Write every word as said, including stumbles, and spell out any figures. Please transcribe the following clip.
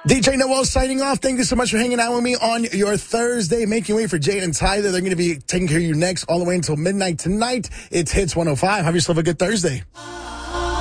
D J Noel signing off. Thank you so much for hanging out with me on your Thursday. Making way for Jay and Tyler. They're going to be taking care of you next all the way until midnight tonight. It's Hits one oh five. Have yourself a good Thursday.